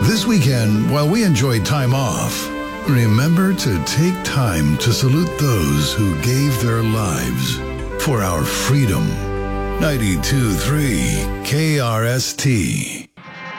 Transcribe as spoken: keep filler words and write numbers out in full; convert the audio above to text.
This weekend, while we enjoy time off, remember to take time to salute those who gave their lives for our freedom. ninety-two point three K R S T.